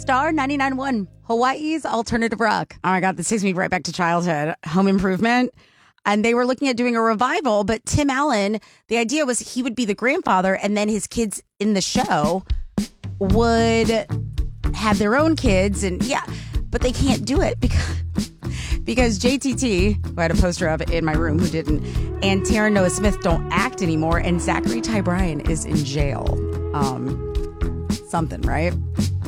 Star 99.1, Hawaii's alternative rock. Oh my God, this takes me right back to childhood. Home Improvement. And they were looking at doing a revival, but Tim Allen, the idea was he would be the grandfather and then his kids in the show would have their own kids. And yeah, but they can't do it because JTT, who I had a poster of in my room, who didn't, and Taryn Noah Smith don't act anymore. And Zachary Ty Bryan is in jail. Something, right?